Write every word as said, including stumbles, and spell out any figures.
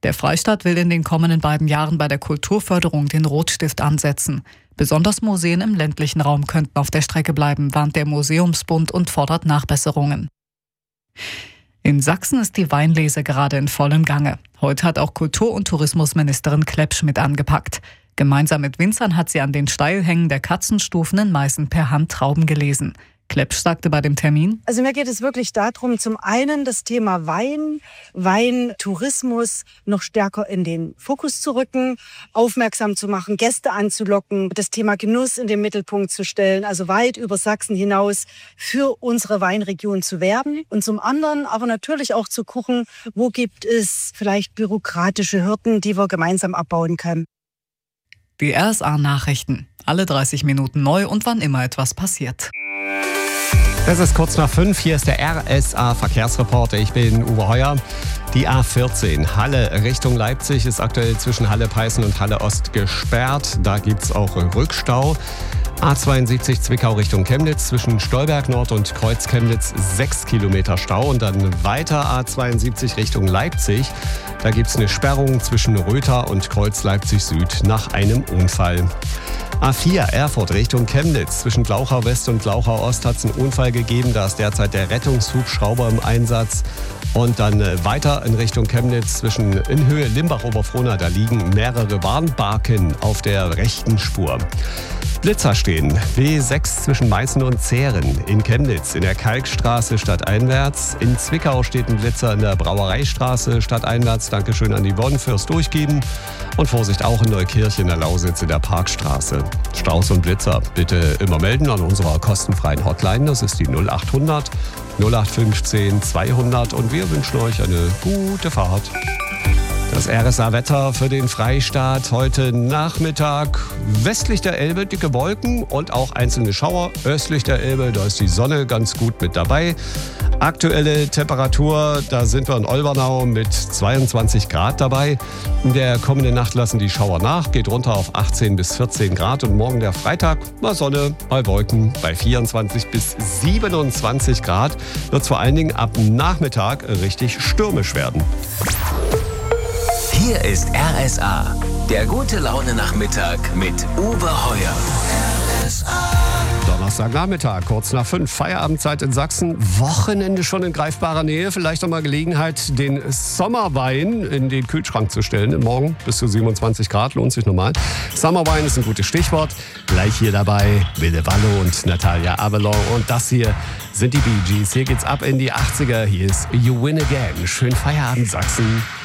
Der Freistaat will in den kommenden beiden Jahren bei der Kulturförderung den Rotstift ansetzen. Besonders Museen im ländlichen Raum könnten auf der Strecke bleiben, warnt der Museumsbund und fordert Nachbesserungen. In Sachsen ist die Weinlese gerade in vollem Gange. Heute hat auch Kultur- und Tourismusministerin Klepsch mit angepackt. Gemeinsam mit Winzern hat sie an den Steilhängen der Katzenstufen in Meißen per Hand Trauben gelesen. Klepsch sagte bei dem Termin: Also mir geht es wirklich darum, zum einen das Thema Wein, Weintourismus noch stärker in den Fokus zu rücken, aufmerksam zu machen, Gäste anzulocken, das Thema Genuss in den Mittelpunkt zu stellen, also weit über Sachsen hinaus für unsere Weinregion zu werben. Und zum anderen aber natürlich auch zu gucken, wo gibt es vielleicht bürokratische Hürden, die wir gemeinsam abbauen können. Die R S A-Nachrichten. Alle dreißig Minuten neu und wann immer etwas passiert. Es ist kurz nach fünf, hier ist der R S A-Verkehrsreporter. Ich bin Uwe Heuer. Die A vierzehn Halle Richtung Leipzig ist aktuell zwischen Halle-Peißen und Halle-Ost gesperrt. Da gibt es auch Rückstau. A zweiundsiebzig Zwickau Richtung Chemnitz zwischen Stolberg Nord und Kreuz Chemnitz sechs Kilometer Stau. Und dann weiter A zweiundsiebzig Richtung Leipzig. Da gibt es eine Sperrung zwischen Rötha und Kreuz Leipzig Süd nach einem Unfall. A vier Erfurt Richtung Chemnitz. Zwischen Glauchau West und Glauchau Ost hat es einen Unfall gegeben. Da ist derzeit der Rettungshubschrauber im Einsatz. Und dann weiter in Richtung Chemnitz zwischen in Höhe Limbach-Oberfrohna. Da liegen mehrere Warnbarken auf der rechten Spur. Blitzer stehen. W sechs zwischen Meißen und Zehren. In Chemnitz in der Kalkstraße stadteinwärts. In Zwickau steht ein Blitzer in der Brauereistraße stadteinwärts. Dankeschön an die Yvonne fürs Durchgeben. Und Vorsicht auch in Neukirch in der Lausitz in der Parkstraße. Staus und Blitzer bitte immer melden an unserer kostenfreien Hotline. Das ist die null acht hundert null acht fünfzehn zweihundert. Und wir wünschen euch eine gute Fahrt. Das R S A-Wetter für den Freistaat heute Nachmittag. Westlich der Elbe dicke Wolken und auch einzelne Schauer. Östlich der Elbe, da ist die Sonne ganz gut mit dabei. Aktuelle Temperatur, da sind wir in Olbernau mit zweiundzwanzig Grad dabei. In der kommenden Nacht lassen die Schauer nach, geht runter auf achtzehn bis vierzehn Grad. Und morgen der Freitag, mal Sonne, mal Wolken bei vierundzwanzig bis siebenundzwanzig Grad. Wird es vor allen Dingen ab Nachmittag richtig stürmisch werden. Hier ist R S A, der gute Laune-Nachmittag mit Uwe Heuer. R S A. Donnerstagnachmittag, kurz nach fünf, Feierabendzeit in Sachsen. Wochenende schon in greifbarer Nähe. Vielleicht noch mal Gelegenheit, den Sommerwein in den Kühlschrank zu stellen. Morgen bis zu siebenundzwanzig Grad, lohnt sich nochmal. Sommerwein ist ein gutes Stichwort. Gleich hier dabei Wille Wallo und Natalia Avalon. Und das hier sind die Bee Gees. Hier geht's ab in die achtziger. Hier ist You Win Again. Schönen Feierabend, Sachsen.